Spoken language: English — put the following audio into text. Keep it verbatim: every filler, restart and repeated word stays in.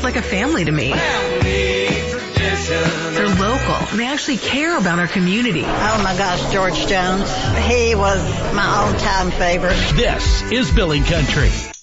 like a family to me. Family tradition. They're local, and they actually care about our community. Oh my gosh, George Jones. He was my all-time favorite. This is Billing Country.